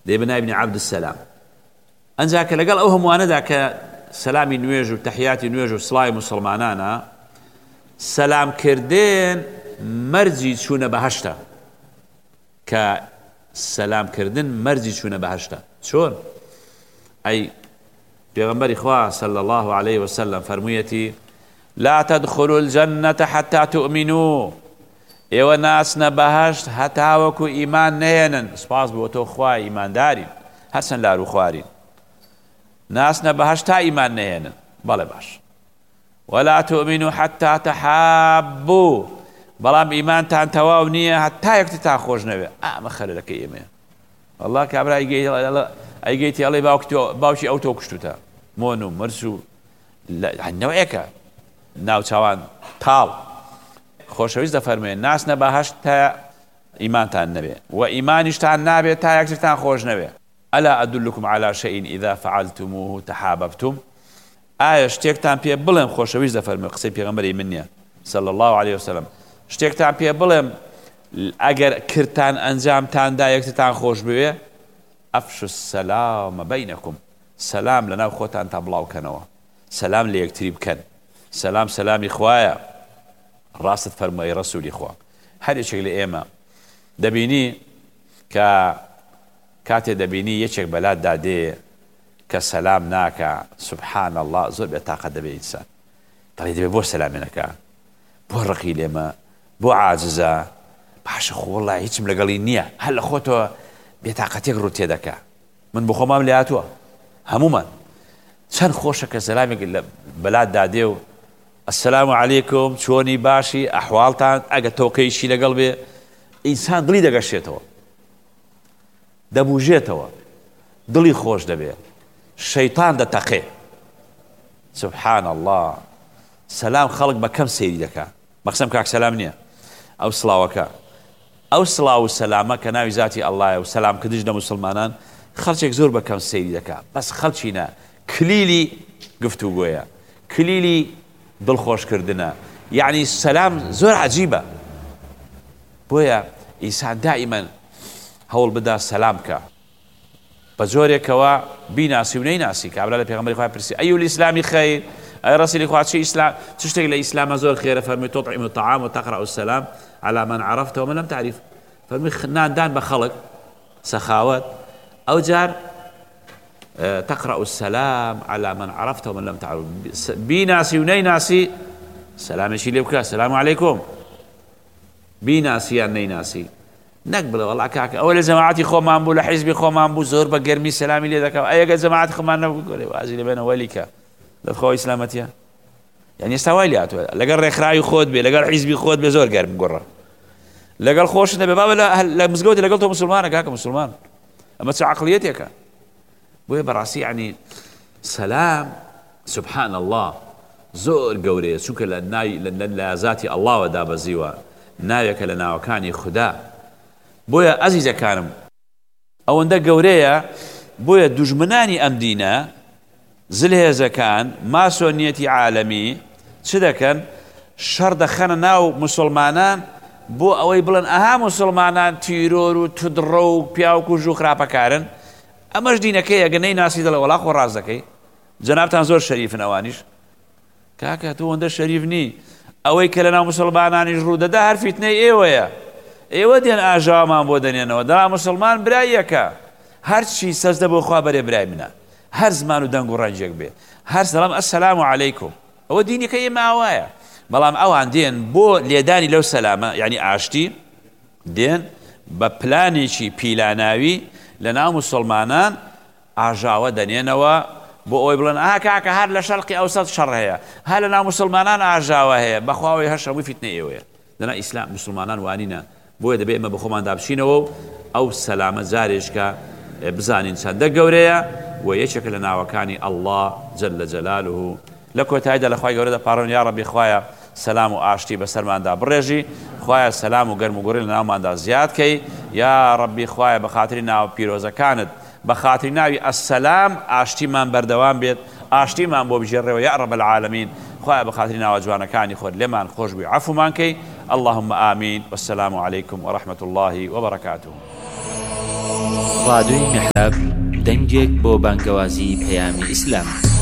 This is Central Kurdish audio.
دەیبنای بنی عەبد السەلام ئەنجا کە لەگەڵ ئەو هەمووانەدا کە سەلامی نوێژ و تەحیاتی نوێژ و سڵای موسڵمانانە سەلامکردن مەرجی چوونە بەهەشتە کە سەلامکردن مەرجی چوونە بەهەشتە چۆن؟ ئەی پێغەمبەری خوا صلی الله عليه وسلم فەرموویەتی لا تدخلوا الجنة حتى تؤمنوا ئێوە ناسنە بەهەشت هەتاوەکو ئیمان نەهێنن سپاس بۆ تۆ خوا ئیماندارین هەرچەند لار و خوارین ناسنە بەهەشت تا ئیمان نەهێنن بەڵێ باش ولا تؤمنوا حتى تحابوا بەڵام ئیمانتان تەواو نییە هەتا یەکترتان خۆش نەوێ ئەمە خەلەلەکەی ئێمەیە والله کابرا ئەیگەیتی ئەڵێ باوکی ئەو تۆ کوشتوتە مۆن و مرس و نەوەیەکە ناوچاوان تاڵ خۆشەویست دەفەرمێن ناسنە بەهەشت تا ئیمانتان نەبێ و ئیمانیشتان نابێت تا یەکترتان خۆش نەوێ ئەلا ئەدلکم على شەیئین ئیذا فعلتموه تحاببتم ئایا شتێکتان پێ بڵێم خۆشەویست دەفەرمێ قسەی پێغەمبەری من نییە صلی الله عليه وسلم شتێکتان پێ بڵێم ئەگەر کردتان ئەنجامتاندا یەکترتان خۆش بوێ ئەفشوا السەلامە بەینەکم سەلام لەناو خۆتان تا بڵاوکەنەوە سەلام لە یەکتری بکەن سەلام سەلامی خوایە ڕاستت فەرمووی ڕەسوولی خوا هەرێکێک لە ئێمە دەبینی کە کاتێ دەبینی یەکێک بەلاتدا دێ کە سەلام ناکە سبحان الله زۆر بێتاقەت دەبێ ئینسان دەڵێ دەبێ بۆ سەلامێنەکە بۆ ڕقی لێمە بۆ عاجزە باشە خۆ وەڵڵا هیچم لەگەڵی نییە هەر لە خۆتەوە بێتاقەتێک ڕوو تێ دەکا من بۆ خۆمام لێ هاتووە هەمومان چەند خۆشە کە سەلامێک لە بەلاتدا دێ و السلام علیکم چۆنی باشی ئەحواڵتان ئەگە تۆقەیشی لەگەڵ بێ ئینسان دڵی دەگەشێتەوە دەبوژێتەوە دڵی خۆش دەبێت شەیطان دەتەقێ سبحان الله سەلام خەڵک بە کەم سەیری دەکا مەقسەم کاک سەلام نییە ئەو سڵاوەکە ئەو سڵاو و سەلامە کە ناوی ذاتی ئەڵڵایە و سەلام کردنش لە موسڵمانان خەڵکێک زۆر بە کەم سەیری دەکا بەس خەڵچینە کلیلی گفتوگۆیە کلیلی دڵخۆشکردنە یعنی سەلام زۆر عەجیبە بۆیە ئینسان دائیمەن هەوڵ بدا سەلام بکە بە جۆرێکەوە بیناسی و نەیناسی کابرا لە پێغەمبەری خوا پرسی ئەی الئیسلامی خەیر ئەی ڕەسوولی خوا چی ئیسلام چ شتێک لە ئیسلامە زۆر خێرە فەرمووی تطعم الطعام وتقرأ السلام على من عرفت ومن لم تعرف فەرمووی ناندان بە خەڵک سەخاوەت ئەو جار تقرأ السلام على من عرفت ومن لم تعرف بیناسی و نەیناسی سەلامێکی لێ بکە سلام عەلەیکوم بیناسی یان نەیناسی نەک بڵێ وەڵا کاکە ئەوە لە جەماعەتی خۆمان بوو لە حیزبی خۆمان بوو زۆر بە گەرمی سەلامی لێ دەکەم ئەگەر جەماعەتی خۆمان نەبوو گۆرێ وازی لێ بێنە وەلیکە دەتخەوە ئیسلامەتیە یعنی ئێستا وای لێ هاتووە لەگەڵ ڕێکخراوی خۆت بێ لەگەڵ حیزبی خۆت بێ زۆر گەرم گۆڕە لەگەڵ خۆشت نەبێ بابە لە مزگەوت لەگەڵ تۆ موسڵمانە کاکە موسڵمان ئەمە چ عەقڵیەتێکە بۆیە بەڕاستی یعنی سەلام سبحان الله زۆر گەورەیە چونکە لە ذاتی ئەڵڵاوە دابەزیوە ناوێکە لە ناوەکانی خوددا بۆیە ئەزیزەکانم ئەوەندە گەورەیە بۆیە دوژمنانی ئەم دینە زلهێزەکان ماسۆنیەتی عالەمی چ دەکەن شەڕ دەخەنە ناو موسڵمانان بۆ ئەوەی بڵێن ئەها موسڵمانان تیرۆر و تودڕە و پیاوک و ژوو خراپەکارن ئەمەش دینەکەی ئەگە نەیناسی دەڵێ وەڵا خۆ ڕاست دەکەی جەنابتان زۆر شەریفن ئەوانیش کاکە تۆ ئەوەندە شەریف نی ئەوەی کە لە ناو موسڵمانانیش ڕوو دەدا هەر فیتنەی ئێوەیە ئێوە دێن ئاژاوامان بۆ دەنێنەوە دەڵا موسڵمان برایەکە هەرچی سەجدە بۆ خوا بەرێ برای منە هەر زمان و دەنگ و ڕەنجێک بێ هەر سەڵام ئەسەلام عەلەیکوم ئەوە دینەکە ئێمە ئاوایە بەڵام ئەوان دێن بۆ لێدانی لەو سەلامە یعنی ئاشتی دێن بە پلانێکی پیلاناوی لە ناو موسڵمانان ئاژاوە دەنێنەوە بۆ ئەوەی بڵێن ئا کاکە هەر لە شەرقی ئەوسەد شەڕ هەیە هەر لە ناو موسڵمانان ئاژاوە هەیە بەخواوەی هەر شەمووی فیتنەی ئێوەیە دەنا ئیسلام موسڵمانان وانینە بۆیە دەبێت ئێمە بە خۆمان دابچینەوە و ئەو سەلامە جارێشکە بزانین چەندە گەورەیە و یەکێکە لە ناوەکانی ئەڵڵا جەل جەلالوه لە کۆتاییدا لە خوای گەورە دەپاڕۆن یا ڕەبی خوایە سەلام و ئاشتی بەسەرماندا بڕێژی خوایە سەلام و گەرم و گوڕی لە ناوماندا زیادکەی یا ڕەبی خوایە بە خاتری ناو پیرۆزەکانت بە خاتری ناوی ئەسسەلام ئاشتیمان بەردەوام بێت ئاشتیمان بۆ بژێڕێەوە یا ڕەب العالەمین خوایە بە خاتری ناوە جوانەکانی خۆت لێمان خۆش بووی عەفومان کەی اللهم آمين والسلام عليكم ورحمة الله وبركاته ڕادیۆی میحراب دەنگێک بۆ بانگەوازی پەیامی ئیسلام.